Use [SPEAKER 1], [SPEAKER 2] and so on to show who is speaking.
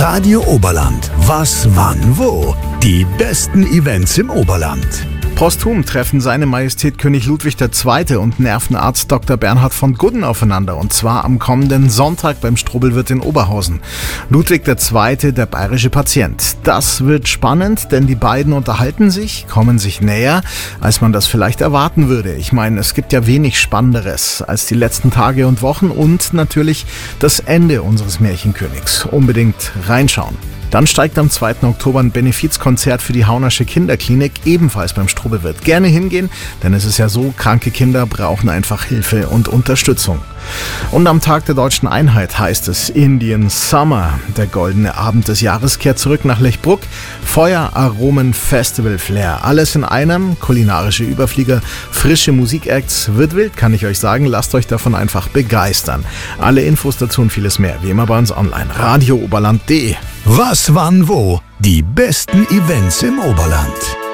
[SPEAKER 1] Radio Oberland. Was, wann, wo? Die besten Events im Oberland.
[SPEAKER 2] Posthum treffen seine Majestät König Ludwig II. Und Nervenarzt Dr. Bernhard von Gudden aufeinander. Und zwar am kommenden Sonntag beim Strobelwirt in Oberhausen. Ludwig II., der bayerische Patient. Das wird spannend, denn die beiden unterhalten sich, kommen sich näher, als man das vielleicht erwarten würde. Ich meine, es gibt ja wenig Spannenderes als die letzten Tage und Wochen und natürlich das Ende unseres Märchenkönigs. Unbedingt reinschauen. Dann steigt am 2. Oktober ein Benefizkonzert für die Haunersche Kinderklinik, ebenfalls beim Strobelwirt. Gerne hingehen, denn es ist ja so, kranke Kinder brauchen einfach Hilfe und Unterstützung. Und am Tag der Deutschen Einheit heißt es Indian Summer. Der goldene Abend des Jahres kehrt zurück nach Lechbruck. Feuer, Aromen, Festival, Flair. Alles in einem. Kulinarische Überflieger, frische Musikacts. Wird wild, kann ich euch sagen. Lasst euch davon einfach begeistern. Alle Infos dazu und vieles mehr, wie immer bei uns online. radiooberland.de.
[SPEAKER 1] Was, wann, wo? Die besten Events im Oberland.